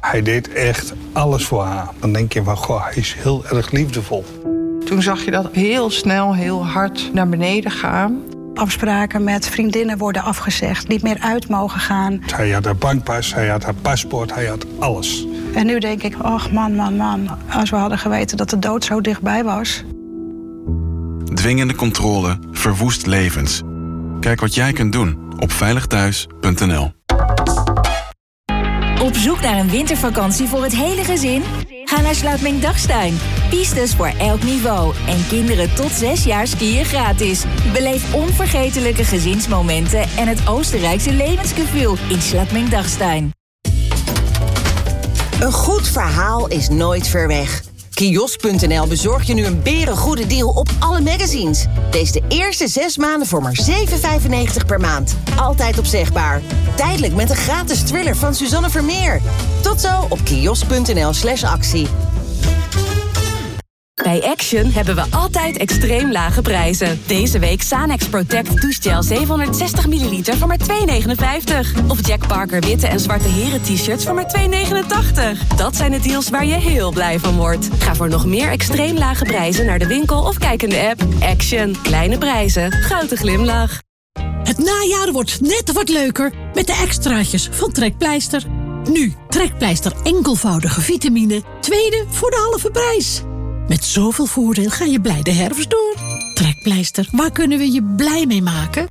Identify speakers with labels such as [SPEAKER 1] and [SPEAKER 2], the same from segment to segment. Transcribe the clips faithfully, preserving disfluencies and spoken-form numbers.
[SPEAKER 1] Hij deed echt alles voor haar. Dan denk je van, goh, hij is heel erg liefdevol.
[SPEAKER 2] Toen zag je dat heel snel, heel hard naar beneden gaan.
[SPEAKER 3] Afspraken met vriendinnen worden afgezegd, niet meer uit mogen gaan.
[SPEAKER 1] Hij had haar bankpas, hij had haar paspoort, hij had alles.
[SPEAKER 3] En nu denk ik, ach man, man, man, als we hadden geweten dat de dood zo dichtbij was.
[SPEAKER 4] Dwingende controle verwoest levens. Kijk wat jij kunt doen op veilig thuis punt n l.
[SPEAKER 5] Op zoek naar een wintervakantie voor het hele gezin? Ga naar Sluitming-Dachstein. Pistes voor elk niveau. En kinderen tot zes jaar skiën gratis. Beleef onvergetelijke gezinsmomenten en het Oostenrijkse levensgevoel in Sluitming-Dachstein.
[SPEAKER 6] Een goed verhaal is nooit ver weg. Kiosk punt n l bezorgt je nu een berengoede deal op alle magazines. Lees de eerste zes maanden voor maar zeven vijfennegentig per maand. Altijd opzegbaar. Tijdelijk met een gratis thriller van Suzanne Vermeer. Tot zo op kiosk punt n l slash actie.
[SPEAKER 7] Bij Action hebben we altijd extreem lage prijzen. Deze week Sanex Protect douchegel zevenhonderdzestig milliliter voor maar twee negenenvijftig. Of Jack Parker witte en zwarte heren t-shirts voor maar twee negenentachtig. Dat zijn de deals waar je heel blij van wordt. Ga voor nog meer extreem lage prijzen naar de winkel of kijk in de app. Action. Kleine prijzen. Grote glimlach.
[SPEAKER 8] Het najaar wordt net wat leuker met de extraatjes van Trekpleister. Nu Trekpleister enkelvoudige vitamine. Tweede voor de halve prijs. Met zoveel voordeel ga je blij de herfst door. Trekpleister, waar kunnen we je blij mee maken?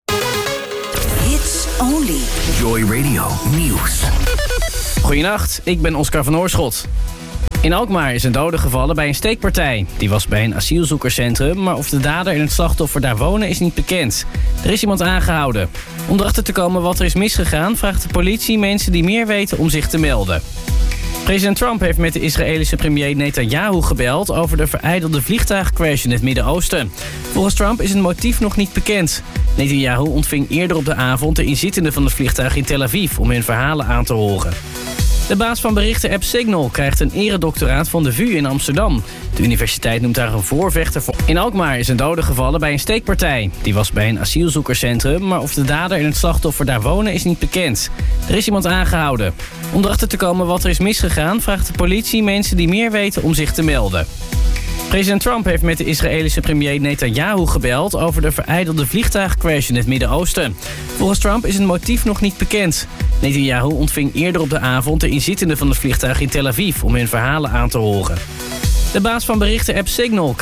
[SPEAKER 5] Hits only.
[SPEAKER 9] Joy Radio Nieuws.
[SPEAKER 10] Goedenacht, ik ben Oscar van Oorschot. In Alkmaar is een dode gevallen bij een steekpartij. Die was bij een asielzoekerscentrum, maar of de dader en het slachtoffer daar wonen is niet bekend. Er is iemand aangehouden. Om erachter te komen wat er is misgegaan, vraagt de politie mensen die meer weten om zich te melden. President Trump heeft met de Israëlische premier Netanyahu gebeld over de verijdelde vliegtuigcrash in het Midden-Oosten. Volgens Trump is het motief nog niet bekend. Netanyahu ontving eerder op de avond de inzittenden van het vliegtuig in Tel Aviv om hun verhalen aan te horen. De baas van berichtenapp Signal krijgt een eredoctoraat van de V U in Amsterdam. De universiteit noemt haar een voorvechter voor. In Alkmaar is een dode gevallen bij een steekpartij. Die was bij een asielzoekerscentrum, maar of de dader en het slachtoffer daar wonen is niet bekend. Er is iemand aangehouden. Om erachter te komen wat er is misgegaan, vraagt de politie mensen die meer weten om zich te melden. President Trump heeft met de Israëlische premier Netanyahu gebeld over de verijdelde vliegtuigcrash in het Midden-Oosten. Volgens Trump is het motief nog niet bekend. Netanyahu ontving eerder op de avond de inzittenden van het vliegtuig in Tel Aviv om hun verhalen aan te horen. De baas van berichtenapp Signal